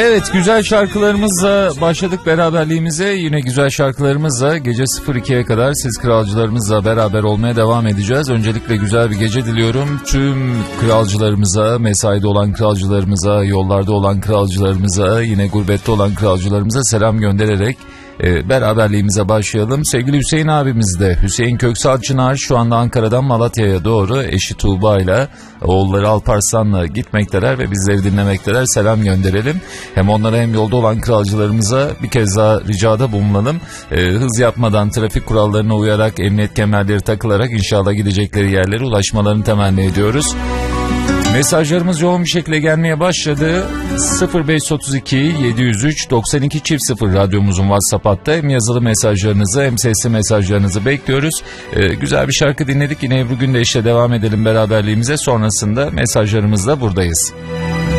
Evet, güzel şarkılarımızla başladık beraberliğimize. Yine güzel şarkılarımızla gece 02'ye kadar siz kralcılarımızla beraber olmaya devam edeceğiz. Öncelikle güzel bir gece diliyorum. Tüm kralcılarımıza, mesaide olan kralcılarımıza, yollarda olan kralcılarımıza, yine gurbette olan kralcılarımıza selam göndererek beraberliğimize başlayalım. Sevgili Hüseyin abimiz de, Hüseyin Köksal Çınar şu anda Ankara'dan Malatya'ya doğru eşi Tuğba ile oğulları Alparslan'la gitmekteler ve bizleri dinlemekteler. Selam gönderelim. Hem onlara hem yolda olan kralcılarımıza bir kez daha ricada bulunalım. Hız yapmadan, trafik kurallarına uyarak, emniyet kemerleri takılarak inşallah gidecekleri yerlere ulaşmalarını temenni ediyoruz. Mesajlarımız yoğun bir şekilde gelmeye başladı. 0532 703 92 0 radyomuzun WhatsApp hattı. Hem yazılı mesajlarınızı hem sesli mesajlarınızı bekliyoruz. Güzel bir şarkı dinledik. Yine Ebru Gündeş'le devam edelim beraberliğimize. Sonrasında mesajlarımızla buradayız.